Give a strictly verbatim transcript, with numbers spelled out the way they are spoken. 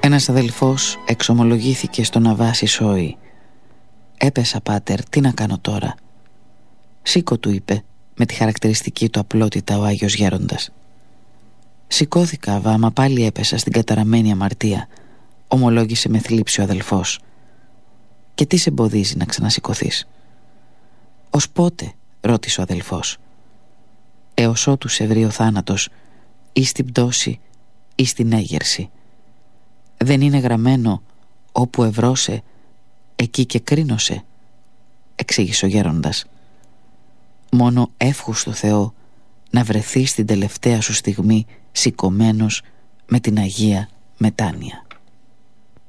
Ένας αδελφός εξομολογήθηκε στον Αβάση Σόη. «Έπεσα, πάτερ, τι να κάνω τώρα?» «Σήκω», του είπε με τη χαρακτηριστική του απλότητα ο Άγιος Γέροντας. «Σηκώθηκα, Αβά, μα πάλι έπεσα στην καταραμένη αμαρτία», ομολόγησε με θλίψη ο αδελφός. «Και τι σε εμποδίζει να ξανασηκωθείς?» «Ως πότε?» ρώτησε ο αδελφός. «Έως ότου σε βρει ο θάνατος, ή στην πτώση ή στην έγερση. Δεν είναι γραμμένο όπου ευρώσε, εκεί και κρίνωσε», εξήγησε ο γέροντας. «Μόνο εύχους στο Θεό να βρεθείς στην τελευταία σου στιγμή σηκωμένος με την Αγία Μετάνοια».